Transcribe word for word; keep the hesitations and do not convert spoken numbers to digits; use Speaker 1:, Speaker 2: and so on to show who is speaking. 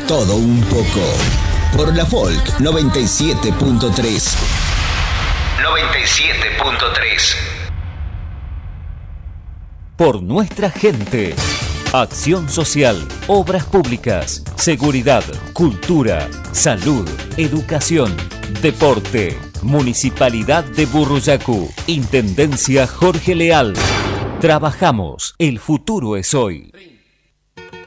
Speaker 1: todo un poco. Por la Folk noventa y siete punto tres. noventa y siete punto tres.
Speaker 2: Por nuestra gente. Acción social, obras públicas, seguridad, cultura, salud, educación, deporte. Municipalidad de Burruyacu. Intendencia Jorge Leal. Trabajamos. El futuro es hoy.